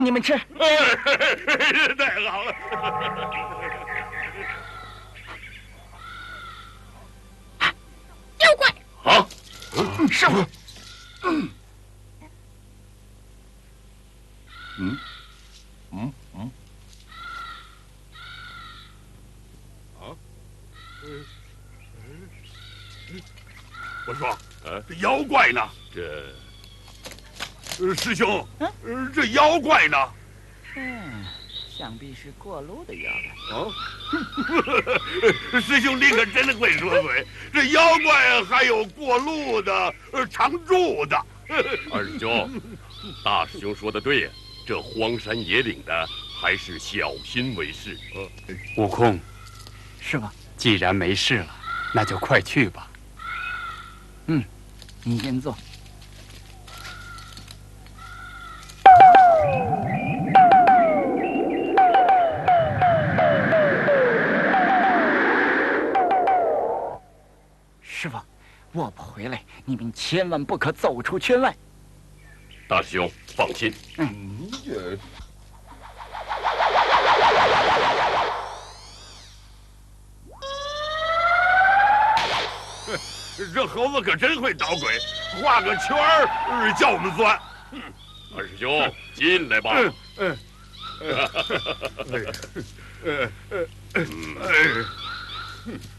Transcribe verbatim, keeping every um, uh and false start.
你们吃。 太好了！ 妖怪！ 好， 师傅。 嗯嗯嗯嗯。啊？我说，啊，这妖怪呢？这。 呃，师兄，嗯、呃，这妖怪呢？ 嗯，想必是过路的妖怪。 哦，师兄你可真会说嘴。这妖怪还有过路的，呃，常住的。 二师兄，大师兄说的对呀，这荒山野岭的，还是小心为是。 呃，悟空， 是吧？ 既然没事了，那就快去吧。 嗯，你先坐。 师傅，我不回来，你们千万不可走出圈外。 大师兄，放心。 嗯，这这猴子可真会捣鬼，画个圈儿叫我们钻。 嗯，二师兄进来吧。 嗯嗯。嗯。嗯。嗯。